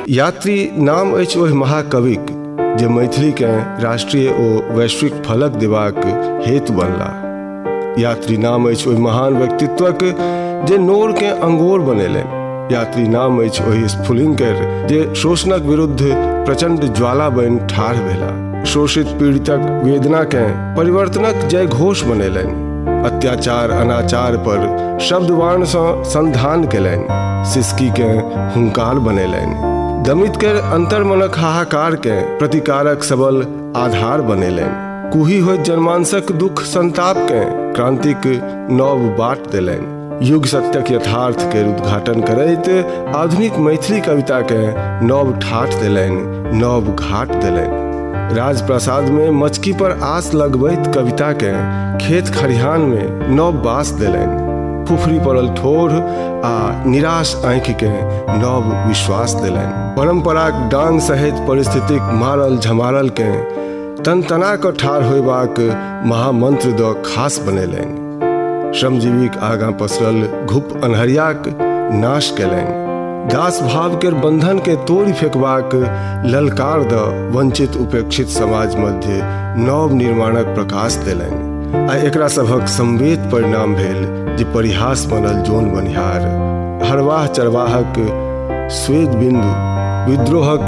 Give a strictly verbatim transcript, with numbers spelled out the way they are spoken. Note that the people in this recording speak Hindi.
यात्री नाम अछि ओहि महाकविक जे मैथिली के राष्ट्रीय ओ वैश्विक फलक देबाक हेतु बनला। यात्री नाम अछि ओहि महान व्यक्तित्वक जे नोर के अंगोर बनेलनि। यात्री नाम अछि ओहि स्फुलिंगकर जे शोषणक विरुद्ध प्रचंड ज्वाला बनि ठाढ़ भेला। शोषित पीड़ितक वेदना के परिवर्तनक जय घोष बनेलनि। अत्याचार अनाचार पर शब्दवाण सँ संधान केलनि। सिसकी के हुंकार बनेलनि। दमित के अंतर्मनक हाहाकार के प्रतिकारक सबल आधार बनेलनि। कुही होइत जनमानसक दुख संताप के क्रांतिक नव बाट देलनि। युग सत्यक यथार्थ के उद्घाटन करैत आधुनिक मैथिली कविता के नव ठाठ देलनि, नव घाट देलनि। राजप्रसाद में मचकी पर आस लगबैत कविता के खेत खरिहान में नव बास देलनि। फुफरी पड़ल ठोर आ निराश आँखि के नव विश्वास देलनि। परंपराक डांग सहित परिस्थितिक मारल झमारल के तन तना क ठाढ़ होयबाक महामंत्र द खास बनेलनि। श्रमजीवीक आगां पसरल घुप अन्हरियाक नाश केलनि। दास भाव के बंधन के तोड़ि फेंकबाक ललकार द वंचित उपेक्षित समाज मध्य नव निर्माणक प्रकाश देलनि। आ एकरा सभक संवेद परिणाम भेल जे परिहास बनल जोन बनिहार, हरवाह चरवाहक स्वेद बिंदु, विद्रोहक